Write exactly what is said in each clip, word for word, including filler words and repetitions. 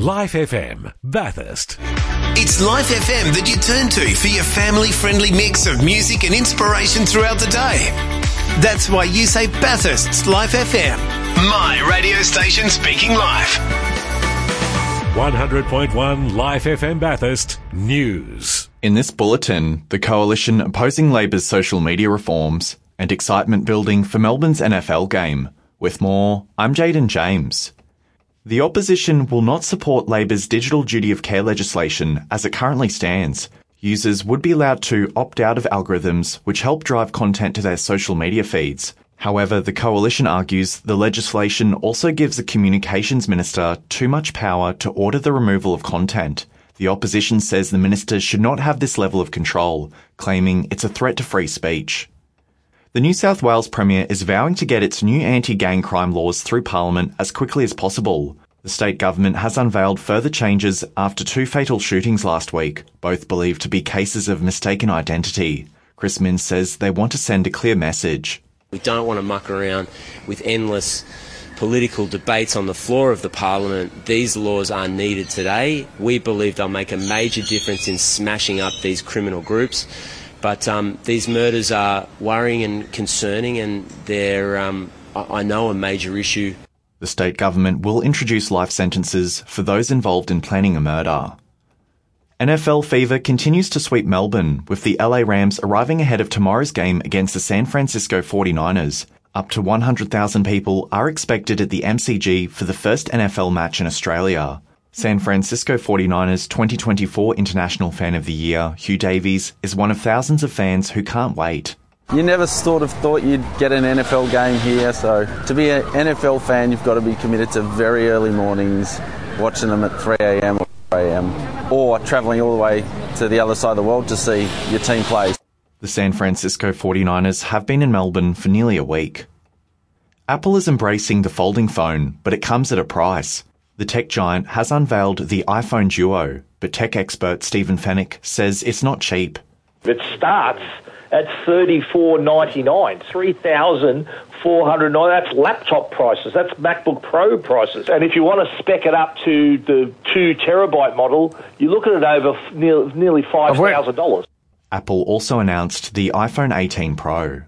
Life F M, Bathurst. It's Life F M that you turn to for your family-friendly mix of music and inspiration throughout the day. That's why you say Bathurst's Life F M. My radio station speaking life. one hundred point one Life F M Bathurst News. In this bulletin, the coalition opposing Labor's social media reforms and excitement building for Melbourne's N F L game. With more, I'm Jaden James. The opposition will not support Labor's digital duty of care legislation as it currently stands. Users would be allowed to opt out of algorithms which help drive content to their social media feeds. However, the coalition argues the legislation also gives the communications minister too much power to order the removal of content. The opposition says the minister should not have this level of control, claiming it's a threat to free speech. The New South Wales Premier is vowing to get its new anti-gang crime laws through Parliament as quickly as possible. The state government has unveiled further changes after two fatal shootings last week, both believed to be cases of mistaken identity. Chris Minns says they want to send a clear message. We don't want to muck around with endless political debates on the floor of the Parliament. These laws are needed today. We believe they'll make a major difference in smashing up these criminal groups. But um, these murders are worrying and concerning, and they're, um, I know, a major issue. The state government will introduce life sentences for those involved in planning a murder. N F L fever continues to sweep Melbourne, with the L A Rams arriving ahead of tomorrow's game against the San Francisco forty-niners. Up to one hundred thousand people are expected at the M C G for the first N F L match in Australia. San Francisco forty-niners twenty twenty-four International Fan of the Year, Hugh Davies, is one of thousands of fans who can't wait. You never sort of thought you'd get an N F L game here, so to be an N F L fan, you've got to be committed to very early mornings, watching them at three a.m. or four a.m, or travelling all the way to the other side of the world to see your team play. The San Francisco forty-niners have been in Melbourne for nearly a week. Apple is embracing the folding phone, but it comes at a price. The tech giant has unveiled the iPhone Duo, but tech expert Stephen Fennick says it's not cheap. It starts at thirty-four ninety-nine, three thousand four hundred nine. That's laptop prices. That's MacBook Pro prices. And if you want to spec it up to the two terabyte model, you look at it over nearly five thousand dollars. Apple also announced the iPhone eighteen Pro.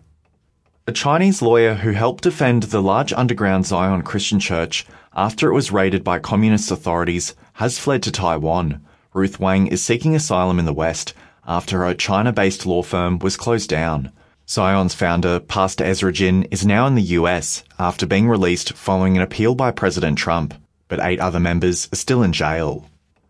A Chinese lawyer who helped defend the large underground Zion Christian church after it was raided by communist authorities has fled to Taiwan. Ruth Wang is seeking asylum in the West after her China-based law firm was closed down. Zion's founder, Pastor Ezra Jin, is now in the U S after being released following an appeal by President Trump, but eight other members are still in jail.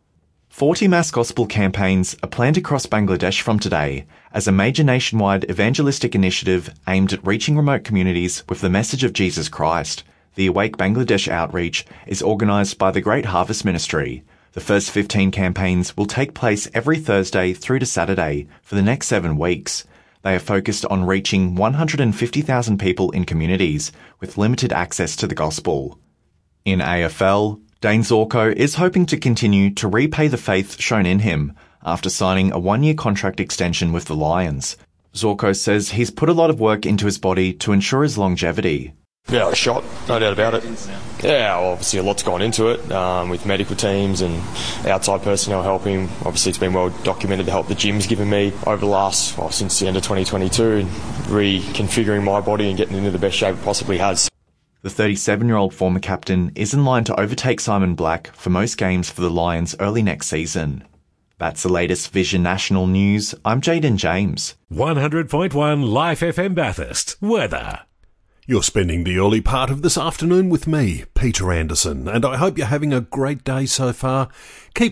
forty mass gospel campaigns are planned across Bangladesh from today as a major nationwide evangelistic initiative aimed at reaching remote communities with the message of Jesus Christ. The Awake Bangladesh outreach is organised by the Great Harvest Ministry. The first fifteen campaigns will take place every Thursday through to Saturday for the next seven weeks. They are focused on reaching one hundred fifty thousand people in communities with limited access to the gospel. In A F L, Dane Zorko is hoping to continue to repay the faith shown in him after signing a one-year contract extension with the Lions. Zorko says he's put a lot of work into his body to ensure his longevity. Yeah, a shot, no doubt about it. Yeah, well, obviously a lot's gone into it, um, with medical teams and outside personnel helping. Obviously it's been well documented the help the gym's given me over the last, well, since the end of twenty twenty-two, reconfiguring my body and getting into the best shape it possibly has. The thirty-seven-year-old former captain is in line to overtake Simon Black for most games for the Lions early next season. That's the latest Vision National News. I'm Jaden James. one hundred point one Life F M Bathurst. Weather. You're spending the early part of this afternoon with me, Peter Anderson, and I hope you're having a great day so far. Keep